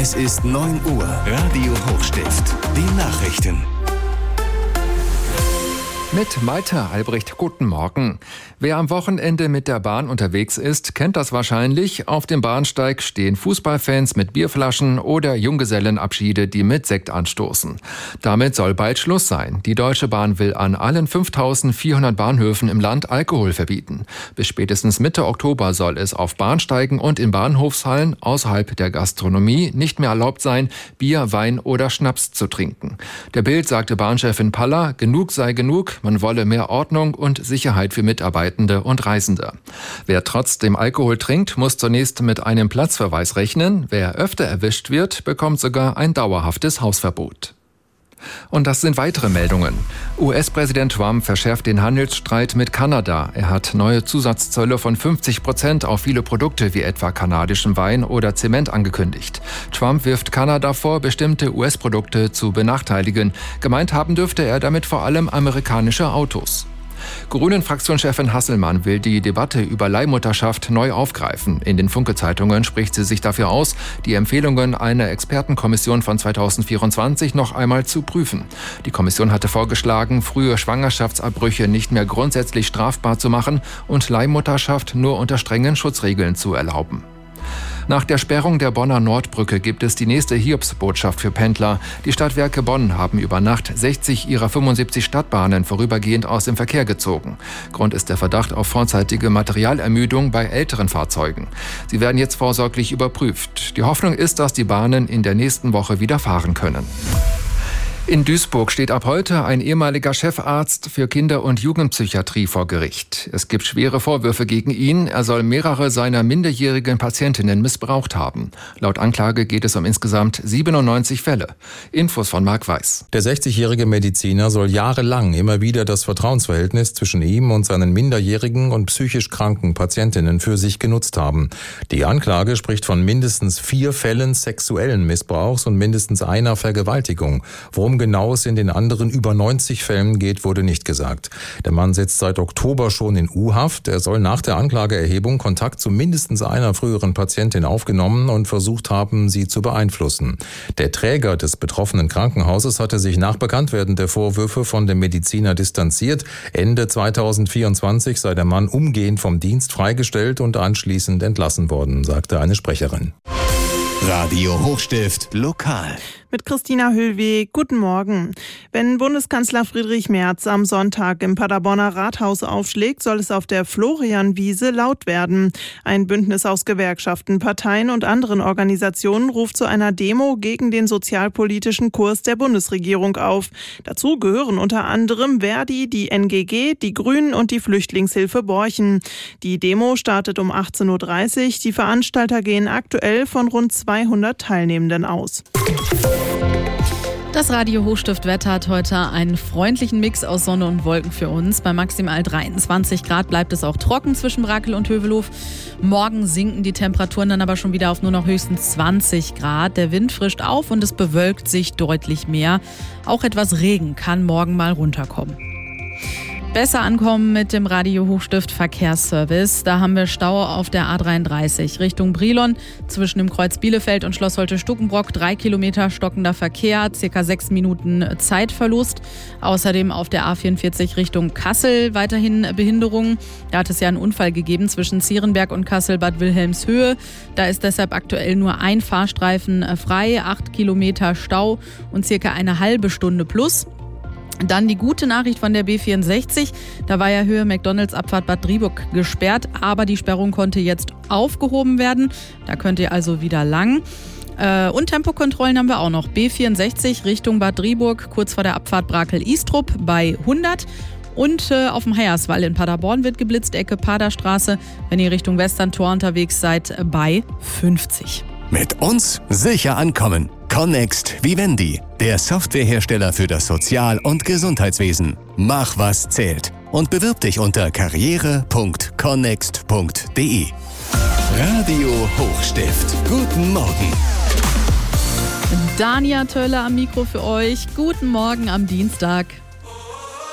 Es ist 9 Uhr. Radio Hochstift. Die Nachrichten. Mit Malte Albrecht, guten Morgen. Wer am Wochenende mit der Bahn unterwegs ist, kennt das wahrscheinlich. Auf dem Bahnsteig stehen Fußballfans mit Bierflaschen oder Junggesellenabschiede, die mit Sekt anstoßen. Damit soll bald Schluss sein. Die Deutsche Bahn will an allen 5.400 Bahnhöfen im Land Alkohol verbieten. Bis spätestens Mitte Oktober soll es auf Bahnsteigen und in Bahnhofshallen außerhalb der Gastronomie nicht mehr erlaubt sein, Bier, Wein oder Schnaps zu trinken. Der Bild sagte Bahnchefin Paller, genug sei genug. Man wolle mehr Ordnung und Sicherheit für Mitarbeitende und Reisende. Wer trotzdem Alkohol trinkt, muss zunächst mit einem Platzverweis rechnen. Wer öfter erwischt wird, bekommt sogar ein dauerhaftes Hausverbot. Und das sind weitere Meldungen. US-Präsident Trump verschärft den Handelsstreit mit Kanada. Er hat neue Zusatzzölle von 50% auf viele Produkte wie etwa kanadischen Wein oder Zement angekündigt. Trump wirft Kanada vor, bestimmte US-Produkte zu benachteiligen. Gemeint haben dürfte er damit vor allem amerikanische Autos. Grünen-Fraktionschefin Hasselmann will die Debatte über Leihmutterschaft neu aufgreifen. In den Funke-Zeitungen spricht sie sich dafür aus, die Empfehlungen einer Expertenkommission von 2024 noch einmal zu prüfen. Die Kommission hatte vorgeschlagen, frühe Schwangerschaftsabbrüche nicht mehr grundsätzlich strafbar zu machen und Leihmutterschaft nur unter strengen Schutzregeln zu erlauben. Nach der Sperrung der Bonner Nordbrücke gibt es die nächste Hiobsbotschaft für Pendler. Die Stadtwerke Bonn haben über Nacht 60 ihrer 75 Stadtbahnen vorübergehend aus dem Verkehr gezogen. Grund ist der Verdacht auf vorzeitige Materialermüdung bei älteren Fahrzeugen. Sie werden jetzt vorsorglich überprüft. Die Hoffnung ist, dass die Bahnen in der nächsten Woche wieder fahren können. In Duisburg steht ab heute ein ehemaliger Chefarzt für Kinder- und Jugendpsychiatrie vor Gericht. Es gibt schwere Vorwürfe gegen ihn. Er soll mehrere seiner minderjährigen Patientinnen missbraucht haben. Laut Anklage geht es um insgesamt 97 Fälle. Infos von Marc Weiß. Der 60-jährige Mediziner soll jahrelang immer wieder das Vertrauensverhältnis zwischen ihm und seinen minderjährigen und psychisch kranken Patientinnen für sich genutzt haben. Die Anklage spricht von mindestens 4 Fällen sexuellen Missbrauchs und mindestens einer Vergewaltigung. Worum genau es in den anderen über 90 Fällen geht, wurde nicht gesagt. Der Mann sitzt seit Oktober schon in U-Haft. Er soll nach der Anklageerhebung Kontakt zu mindestens einer früheren Patientin aufgenommen und versucht haben, sie zu beeinflussen. Der Träger des betroffenen Krankenhauses hatte sich nach Bekanntwerden der Vorwürfe von dem Mediziner distanziert. Ende 2024 sei der Mann umgehend vom Dienst freigestellt und anschließend entlassen worden, sagte eine Sprecherin. Radio Hochstift lokal. Mit Christina Höllweg. Guten Morgen. Wenn Bundeskanzler Friedrich Merz am Sonntag im Paderborner Rathaus aufschlägt, soll es auf der Florianwiese laut werden. Ein Bündnis aus Gewerkschaften, Parteien und anderen Organisationen ruft zu einer Demo gegen den sozialpolitischen Kurs der Bundesregierung auf. Dazu gehören unter anderem Verdi, die NGG, die Grünen und die Flüchtlingshilfe Borchen. Die Demo startet um 18.30 Uhr. Die Veranstalter gehen aktuell von rund 200 Teilnehmenden aus. Das Radio Hochstift-Wetter hat heute einen freundlichen Mix aus Sonne und Wolken für uns. Bei maximal 23 Grad bleibt es auch trocken zwischen Brakel und Hövelhof. Morgen sinken die Temperaturen dann aber schon wieder auf nur noch höchstens 20 Grad. Der Wind frischt auf und es bewölkt sich deutlich mehr. Auch etwas Regen kann morgen mal runterkommen. Besser ankommen mit dem Radio Hochstift Verkehrsservice. Da haben wir Stau auf der A33 Richtung Brilon zwischen dem Kreuz Bielefeld und Schloss Holte-Stukenbrock. 3 Kilometer stockender Verkehr, ca. 6 Minuten Zeitverlust. Außerdem auf der A44 Richtung Kassel weiterhin Behinderungen. Da hat es ja einen Unfall gegeben zwischen Zierenberg und Kassel-Bad Wilhelmshöhe. Da ist deshalb aktuell nur ein Fahrstreifen frei, 8 Kilometer Stau und ca. eine halbe Stunde plus. Dann die gute Nachricht von der B64. Da war ja Höhe McDonalds-Abfahrt Bad Driburg gesperrt, aber die Sperrung konnte jetzt aufgehoben werden. Da könnt ihr also wieder lang. Und Tempokontrollen haben wir auch noch. B64 Richtung Bad Driburg, kurz vor der Abfahrt Brakel-Istrup bei 100. Und auf dem Heierswall in Paderborn wird geblitzt, Ecke Paderstraße, wenn ihr Richtung Westerntor unterwegs seid, bei 50. Mit uns sicher ankommen. Connext Vivendi, der Softwarehersteller für das Sozial- und Gesundheitswesen. Mach, was zählt. Und bewirb dich unter karriere.connext.de. Radio Hochstift. Guten Morgen. Dania Töller am Mikro für euch. Guten Morgen am Dienstag.